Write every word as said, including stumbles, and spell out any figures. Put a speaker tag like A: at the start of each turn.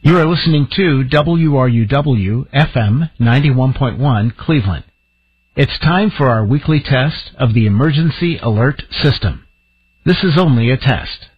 A: You are listening to W R U W F M ninety-one point one Cleveland. It's time for our weekly test of the Emergency Alert System. This is only a test.